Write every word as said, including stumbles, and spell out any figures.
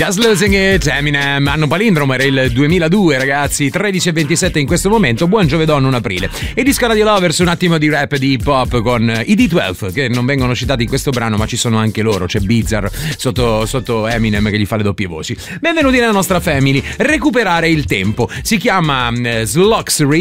Just Losing It, Eminem, anno palindromo, era il duemiladue, ragazzi, tredici e ventisette in questo momento, buon giovedì non aprile. E Disco Radio Lovers, un attimo di rap e di hip hop con i D dodici, che non vengono citati in questo brano, ma ci sono anche loro, c'è Bizarre sotto, sotto Eminem che gli fa le doppie voci. Benvenuti nella nostra family, recuperare il tempo, si chiama uh, Sluxury